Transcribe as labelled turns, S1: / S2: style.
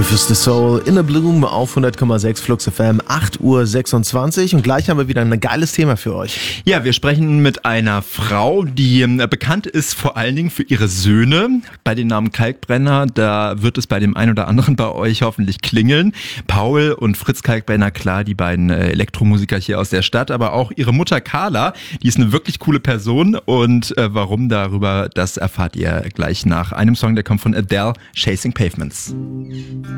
S1: Rufus the Soul, In a Bloom auf 100,6 Flux FM, 8:26 Uhr und gleich haben wir wieder ein geiles Thema für euch.
S2: Ja, wir sprechen mit einer Frau, die bekannt ist vor allen Dingen für ihre Söhne. Bei dem Namen Kalkbrenner, da wird es bei dem einen oder anderen bei euch hoffentlich klingeln. Paul und Fritz Kalkbrenner, klar, die beiden Elektromusiker hier aus der Stadt, aber auch ihre Mutter Carla, die ist eine wirklich coole Person und warum darüber, das erfahrt ihr gleich nach einem Song, der kommt von Adele, Chasing Pavements.